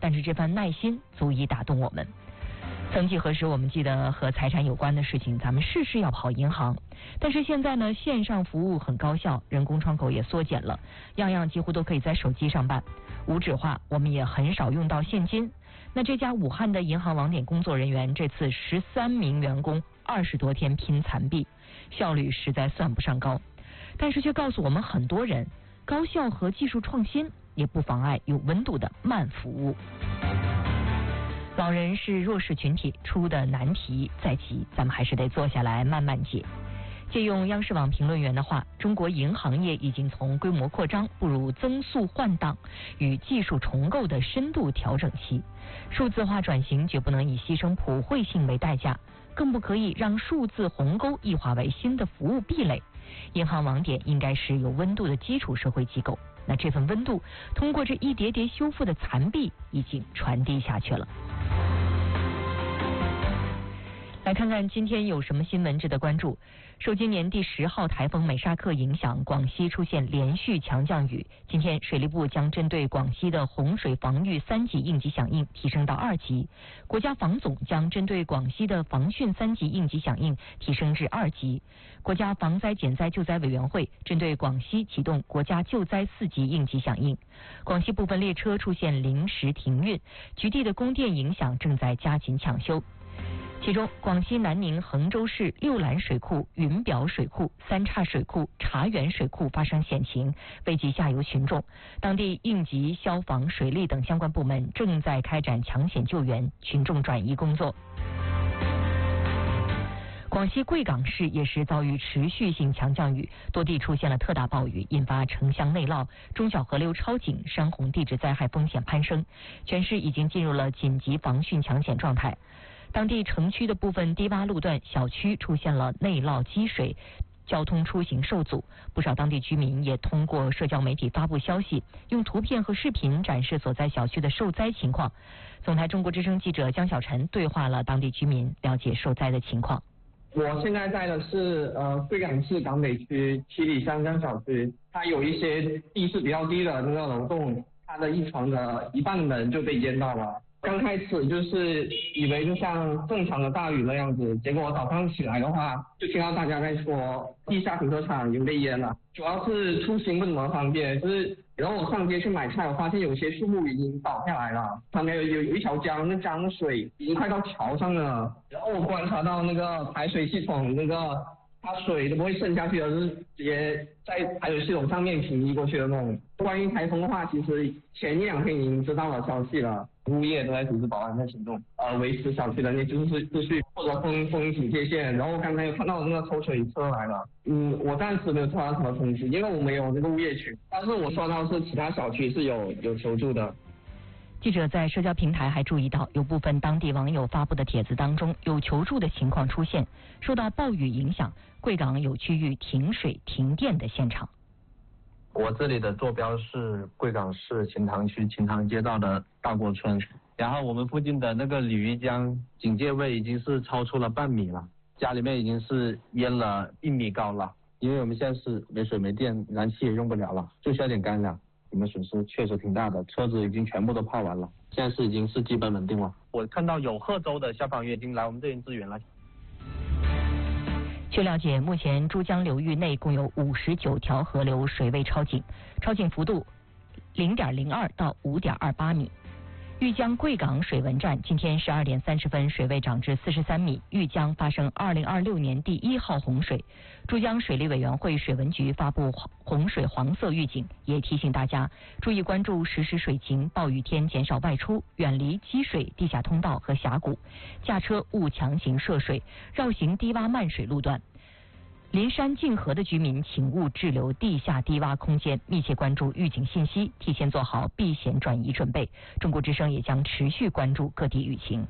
但是这番耐心足以打动我们。曾几何时，我们记得和财产有关的事情，咱们事事要跑银行。但是现在呢，线上服务很高效，人工窗口也缩减了，样样几乎都可以在手机上办。无纸化，我们也很少用到现金。那这家武汉的银行网点工作人员，这次13名员工20多天拼残壁，效率实在算不上高，但是却告诉我们很多人，高效和技术创新也不妨碍有温度的慢服务。老人是弱势群体，出的难题在即，咱们还是得坐下来慢慢解。借用央视网评论员的话，中国银行业已经从规模扩张步入增速换挡与技术重构的深度调整期。数字化转型绝不能以牺牲普惠性为代价，更不可以让数字鸿沟异化为新的服务壁垒。银行网点应该是有温度的基础社会机构，那这份温度通过这一叠叠修复的残壁已经传递下去了。来看看今天有什么新闻值得关注。受今年第10号台风美沙克影响，广西出现连续强降雨。今天水利部将针对广西的洪水防御3级应急响应提升到2级，国家防总将针对广西的防汛3级应急响应提升至2级，国家防灾减灾救灾委员会针对广西启动国家救灾4级应急响应。广西部分列车出现临时停运，局地的供电影响正在加紧抢修。其中，广西南宁衡州市六兰水库、云表水库、三岔水库、茶园水库发生险情，危及下游群众。当地应急、消防、水利等相关部门正在开展抢险救援、群众转移工作。广西贵港市也是遭遇持续性强降雨，多地出现了特大暴雨，引发城乡内涝、中小河流超警、山洪地质灾害风险攀升，全市已经进入了紧急防汛抢险状态。当地城区的部分低洼路段小区出现了内涝积水，交通出行受阻，不少当地居民也通过社交媒体发布消息，用图片和视频展示所在小区的受灾情况。总台中国之声记者江小晨对话了当地居民，了解受灾的情况。 我现在在的是贵港市港北区七里香江小区，它有一些地势比较低的那个楼栋，它的一床的一半的人就被淹到了。刚开始就是以为就像正常的大雨那样子，结果我早上起来的话，就听到大家在说地下停车场已经被淹了，主要是出行不怎么方便。就是然后我上街去买菜，我发现有些树木已经倒下来了，旁边有一条江，那江水已经快到桥上了。然后我观察到那个排水系统那个它水都不会渗下去的，就是直接在排水系统上面平移过去的那种。关于台风的话，其实前1-2天已经知道了消息了。物业都在组织保安在行动，维持小区的那秩序或者封警戒线。然后刚才有看到那个抽水车来了，我暂时没有收到什么通知，因为我没有那个物业群，但是我收到是其他小区是有求助的。 记者在社交平台还注意到，有部分当地网友发布的帖子当中有求助的情况出现。受到暴雨影响，贵港有区域停水停电的现场。 我这里的坐标是贵港市秦塘区秦塘街道的大郭村，然后我们附近的那个鲤鱼江警戒位已经是超出了半米了，家里面已经是淹了1米高了。因为我们现在是没水没电，燃气也用不了了，就需要点干粮。我们损失确实挺大的，车子已经全部都泡完了，现在已经是基本稳定了。我看到有贺州的消防员已经来我们这边支援了。 据了解，目前珠江流域内共有59条河流水位超警，超警幅度0.02到5.28米。玉江贵港水文站今天12点30分水位涨至43米，玉江发生2026年第1号洪水。珠江水利委员会水文局发布洪水黄色预警，也提醒大家注意关注实时水情，暴雨天减少外出，远离积水、地下通道和峡谷，驾车勿强行涉水，绕行低洼漫水路段。临山近河的居民请勿滞留地下低洼空间，密切关注预警信息，提前做好避险转移准备。中国之声也将持续关注各地雨情。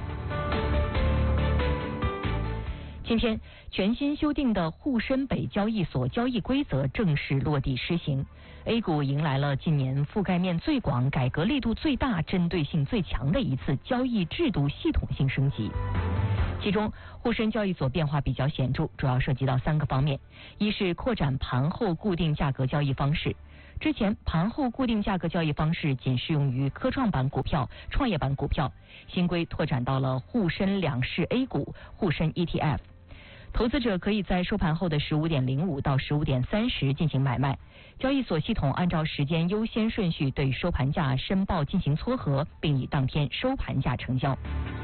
今天，全新修订的沪深北交易所交易规则正式落地施行。A 股迎来了近年覆盖面最广、改革力度最大、针对性最强的一次交易制度系统性升级。其中，沪深交易所变化比较显著，主要涉及到3个方面：一是扩展盘后固定价格交易方式， 之前盘后固定价格交易方式仅适用于科创板股票、创业板股票，新规拓展到了沪深两市 A 股、沪深 ETF。投资者可以在收盘后的15.05到15.30进行买卖，交易所系统按照时间优先顺序对收盘价申报进行撮合，并以当天收盘价成交。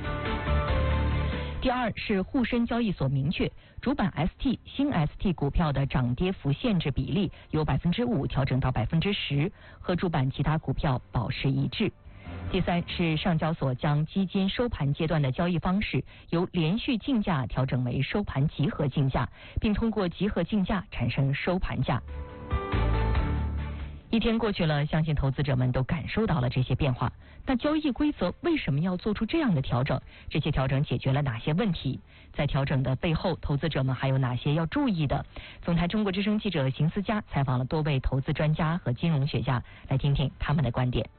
第二是沪深交易所明确，主板 ST、新 ST 股票的涨跌幅限制比例由5%调整到10%，和主板其他股票保持一致。第三是上交所将基金收盘阶段的交易方式由连续竞价调整为收盘集合竞价，并通过集合竞价产生收盘价。一天过去了，相信投资者们都感受到了这些变化。那交易规则为什么要做出这样的调整？这些调整解决了哪些问题？在调整的背后，投资者们还有哪些要注意的？总台中国之声记者邢思佳采访了多位投资专家和金融学家，来听听他们的观点。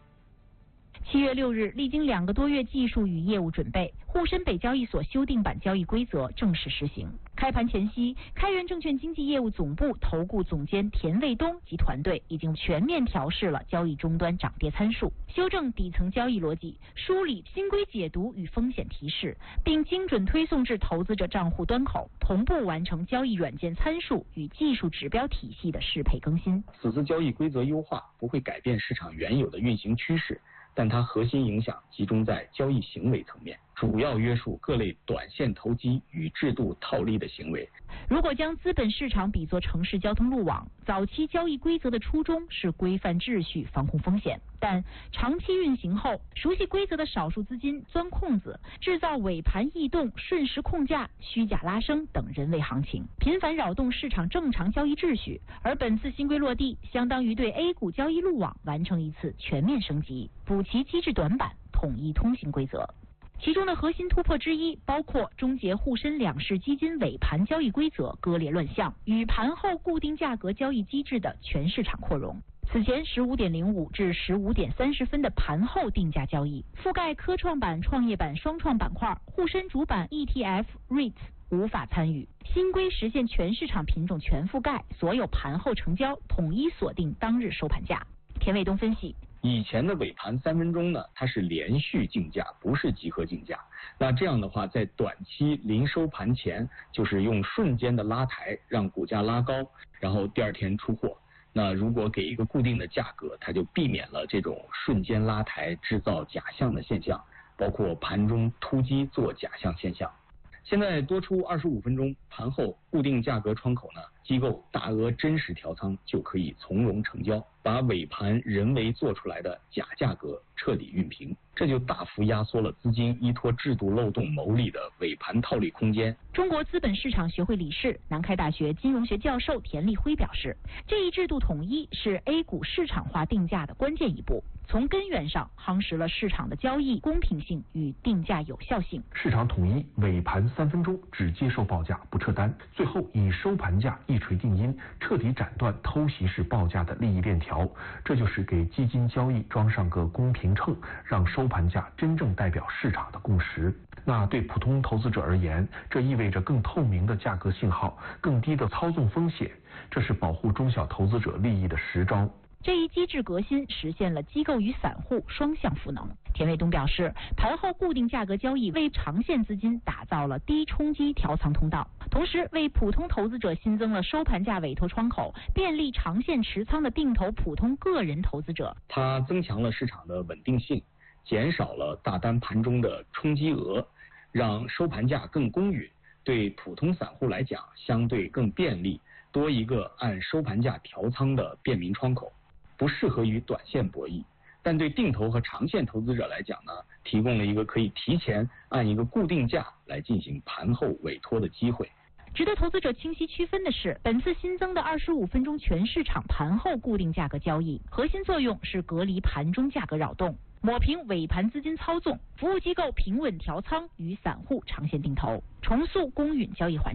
7月6日，历经2个多月技术与业务准备，沪深北交易所修订版交易规则正式实行。开盘前夕，开源证券经纪业务总部投顾总监田卫东及团队已经全面调试了交易终端涨跌参数，修正底层交易逻辑，梳理新规解读与风险提示，并精准推送至投资者账户端口，同步完成交易软件参数与技术指标体系的适配更新。 此次交易规则优化不会改变市场原有的运行趋势，但它核心影响集中在交易行为层面，主要约束各类短线投机与制度套利的行为。 如果将资本市场比作城市交通路网，早期交易规则的初衷是规范秩序、防控风险，但长期运行后，熟悉规则的少数资金钻空子，制造尾盘异动、瞬时控价、虚假拉升等人为行情，频繁扰动市场正常交易秩序。而本次新规落地，相当于对 A 股交易路网完成一次全面升级，补齐机制短板，统一通行规则。其中的核心突破之一，包括终结沪深两市基金尾盘交易规则割裂乱象与盘后固定价格交易机制的全市场扩容。此前15.05至15.30分的盘后定价交易，覆盖科创板、创业板、双创板块，沪深主板 ETF、REITs 无法参与。新规实现全市场品种全覆盖，所有盘后成交统一锁定当日收盘价。田卫东分析， 以前的尾盘3分钟呢，它是连续竞价，不是集合竞价。那这样的话，在短期临收盘前，就是用瞬间的拉抬让股价拉高，然后第二天出货。那如果给一个固定的价格，它就避免了这种瞬间拉抬制造假象的现象，包括盘中突击做假象现象。现在多出25分钟盘后固定价格窗口呢，机构大额真实调仓就可以从容成交，把尾盘人为做出来的假价格彻底熨平，这就大幅压缩了资金依托制度漏洞牟利的尾盘套利空间。 中国资本市场学会理事、南开大学金融学教授田立辉表示，这一制度统一是 A 股市场化定价的关键一步，从根源上夯实了市场的交易公平性与定价有效性。 市场统一，尾盘3分钟只接受报价不撤单，最后以收盘价一锤定音，彻底斩断偷袭式报价的利益链条。这就是给基金交易装上个公平秤，让收盘价真正代表市场的共识。那对普通投资者而言，这意味着更透明的价格信号，更低的操纵风险，这是保护中小投资者利益的实招。 这一机制革新实现了机构与散户双向赋能。田卫东表示，盘后固定价格交易为长线资金打造了低冲击调仓通道，同时为普通投资者新增了收盘价委托窗口，便利长线持仓的定投普通个人投资者。 它增强了市场的稳定性，减少了大单盘中的冲击额，让收盘价更公允，对普通散户来讲相对更便利，多一个按收盘价调仓的便民窗口。不适合于短线博弈，但对定投和长线投资者来讲呢，提供了一个可以提前按一个固定价来进行盘后委托的机会。 值得投资者清晰区分的是，本次新增的25分钟全市场盘后固定价格交易，核心作用是隔离盘中价格扰动，抹平尾盘资金操纵，服务机构平稳调仓与散户长线定投，重塑公允交易环境。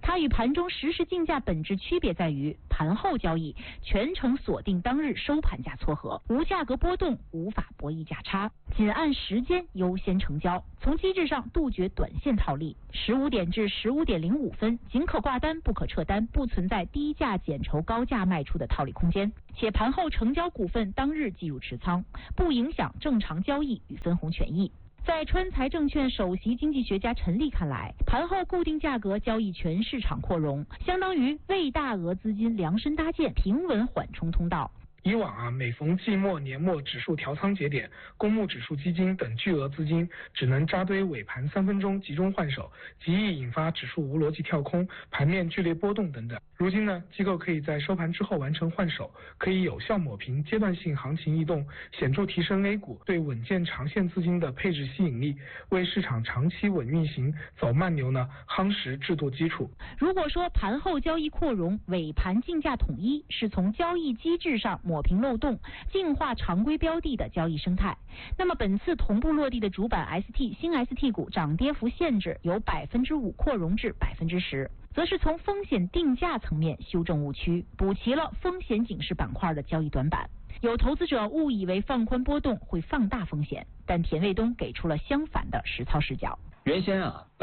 它与盘中实时竞价本质区别在于，盘后交易全程锁定当日收盘价撮合，无价格波动，无法博弈价差，仅按时间优先成交。从机制上杜绝短线套利，15点至15点05分仅可挂单不可撤单，不存在低价减筹高价卖出的套利空间，且盘后成交股份当日计入持仓，不影响正常交易与分红权益。在川财证券首席经济学家陈立看来，盘后固定价格交易全市场扩容，相当于为大额资金量身搭建平稳缓冲通道。 以往每逢季末、年末指数调仓节点，公募指数基金等巨额资金只能扎堆尾盘3分钟集中换手，极易引发指数无逻辑跳空、盘面剧烈波动等等。如今呢，机构可以在收盘之后完成换手，可以有效抹平阶段性行情异动，显著提升 A 股对稳健长线资金的配置吸引力，为市场长期稳运行、走慢牛呢夯实制度基础。 如果说盘后交易扩容、尾盘竞价统一是从交易机制上抹平漏洞，净化常规标的的交易生态，那么本次同步落地的主板 ST 新 ST 股涨跌幅限制由5%扩容至10%，则是从风险定价层面修正误区，补齐了风险警示板块的交易短板。有投资者误以为放宽波动会放大风险，但田卫东给出了相反的实操视角。 原先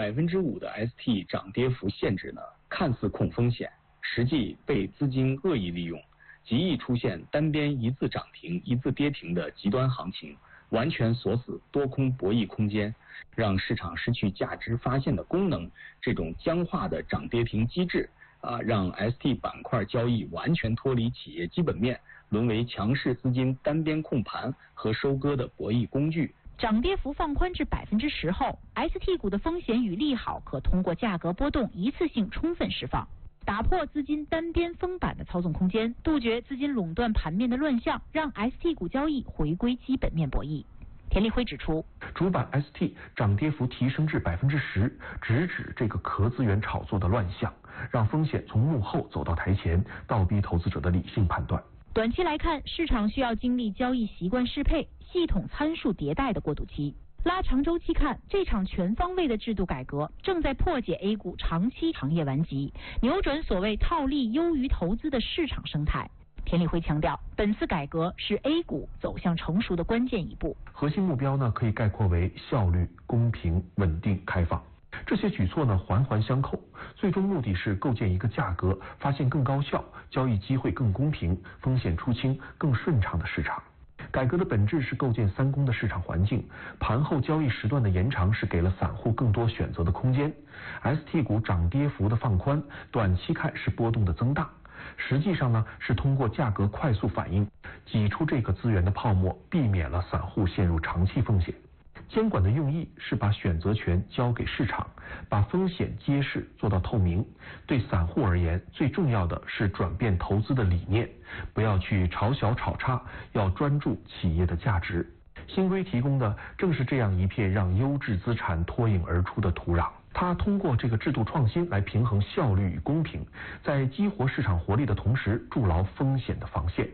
5%的 ST 涨跌幅限制呢，看似控风险，实际被资金恶意利用，极易出现单边一字涨停、一字跌停的极端行情，完全锁死多空博弈空间，让市场失去价值发现的功能。这种僵化的涨跌停机制让 ST 板块交易完全脱离企业基本面，沦为强势资金单边控盘和收割的博弈工具。 涨跌幅放宽至10%后 ，ST 股的风险与利好可通过价格波动一次性充分释放，打破资金单边封板的操纵空间，杜绝资金垄断盘面的乱象，让 ST 股交易回归基本面博弈。田立辉指出， 主板 ST 涨跌幅提升至10%，直指这个壳资源炒作的乱象，让风险从幕后走到台前，倒逼投资者的理性判断。 短期来看，市场需要经历交易习惯适配、系统参数迭代的过渡期。拉长周期看，这场全方位的制度改革正在破解 A 股长期行业顽疾，扭转所谓套利优于投资的市场生态。田立辉强调，本次改革是 A 股走向成熟的关键一步。 核心目标呢，可以概括为效率、公平、稳定、开放。这些举措呢环环相扣，最终目的是构建一个价格发现更高效、交易机会更公平、风险出清更顺畅的市场。改革的本质是构建3公的市场环境，盘后交易时段的延长是给了散户更多选择的空间。ST 股涨跌幅的放宽，短期看是波动的增大，实际上呢是通过价格快速反应挤出这个资源的泡沫，避免了散户陷入长期风险。监管的用意是把选择权交给市场，把风险揭示做到透明。对散户而言，最重要的是转变投资的理念，不要去炒小炒差，要专注企业的价值。新规提供的正是这样一片让优质资产脱颖而出的土壤。它通过这个制度创新来平衡效率与公平，在激活市场活力的同时，筑牢风险的防线。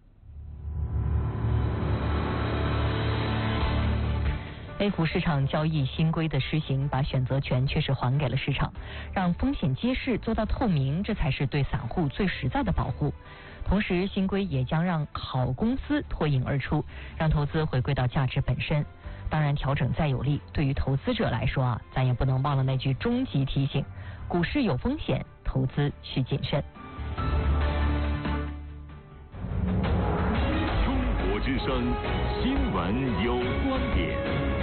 A 股市场交易新规的施行，把选择权确实还给了市场，让风险揭示做到透明，这才是对散户最实在的保护。同时，新规也将让好公司脱颖而出，让投资回归到价值本身。当然，调整再有利，对于投资者来说咱也不能忘了那句终极提醒：股市有风险，投资需谨慎。 中国之声，新闻有观点。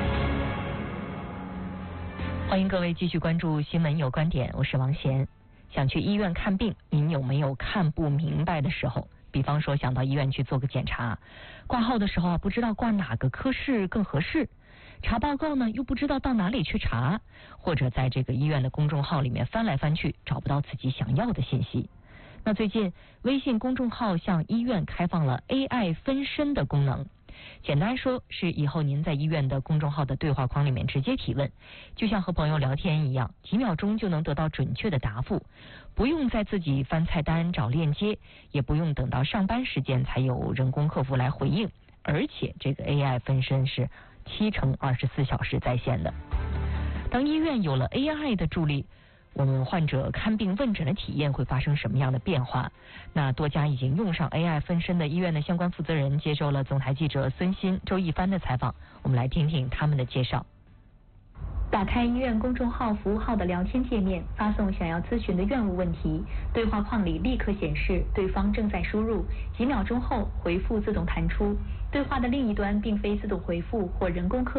欢迎各位继续关注新闻有观点，我是王贤。想去医院看病，您有没有看不明白的时候？比方说想到医院去做个检查，挂号的时候不知道挂哪个科室更合适，查报告呢又不知道到哪里去查，或者在这个医院的公众号里面翻来翻去找不到自己想要的信息。那最近微信公众号向医院开放了 AI 分身的功能，简单说是以后您在医院的公众号的对话框里面直接提问，就像和朋友聊天一样，几秒钟就能得到准确的答复，不用再自己翻菜单找链接，也不用等到上班时间才有人工客服来回应，而且这个 AI 分身是7乘24小时在线的。当医院有了 AI 的助力， 我们患者看病问诊的体验会发生什么样的变化？那多家已经用上 AI 分身的医院的相关负责人接受了总台记者孙鑫、周一帆的采访，我们来听听他们的介绍。 打开医院公众号服务号的聊天界面，发送想要咨询的院务问题，对话框里立刻显示对方正在输入，几秒钟后回复自动弹出。对话的另一端并非自动回复或人工客